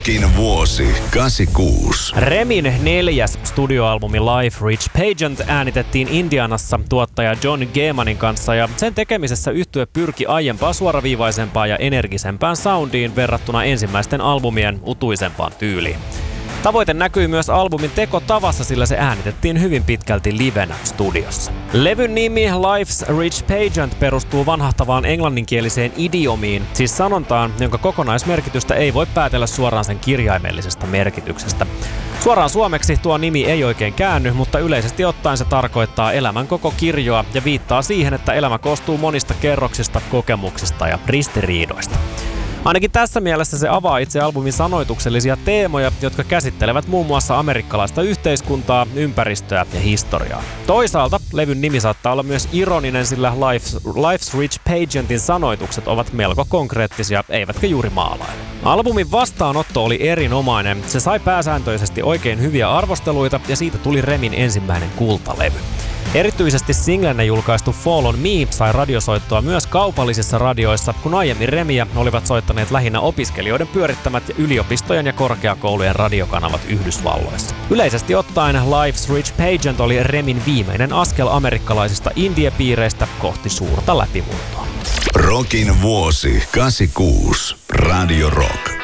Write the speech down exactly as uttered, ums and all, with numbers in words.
Kin vuosi kahdeksankymmentäkuusi. Remin neljäs studioalbumi Life Rich Pageant äänitettiin Indianassa tuottaja John Gehmanin kanssa ja sen tekemisessä yhtye pyrki aiempaa suoraviivaisempaan ja energisempään soundiin verrattuna ensimmäisten albumien utuisempaan tyyliin. Tavoite näkyy myös albumin tekotavassa, sillä se äänitettiin hyvin pitkälti livenä studiossa. Levyn nimi Life's Rich Pageant perustuu vanhahtavaan englanninkieliseen idiomiin, siis sanontaan, jonka kokonaismerkitystä ei voi päätellä suoraan sen kirjaimellisesta merkityksestä. Suoraan suomeksi tuo nimi ei oikein käänny, mutta yleisesti ottaen se tarkoittaa elämän koko kirjoa ja viittaa siihen, että elämä koostuu monista kerroksista, kokemuksista ja ristiriidoista. Ainakin tässä mielessä se avaa itse albumin sanoituksellisia teemoja, jotka käsittelevät muun muassa amerikkalaista yhteiskuntaa, ympäristöä ja historiaa. Toisaalta levyn nimi saattaa olla myös ironinen, sillä Life's, Life's Rich Pageantin sanoitukset ovat melko konkreettisia, eivätkä juuri maalaile. Albumin vastaanotto oli erinomainen. Se sai pääsääntöisesti oikein hyviä arvosteluita ja siitä tuli Remin ensimmäinen kultalevy. Erityisesti singlenä julkaistu Fall on Me sai radiosoittoa myös kaupallisissa radioissa, kun aiemmin Remiä olivat soittaneet lähinnä opiskelijoiden pyörittämät yliopistojen ja korkeakoulujen radiokanavat Yhdysvalloissa. Yleisesti ottaen Life's Rich Pageant oli Remin viimeinen askel amerikkalaisista indie-piireistä kohti suurta läpimurtoa. Rockin vuosi kahdeksankymmentäkuusi. Radio Rock.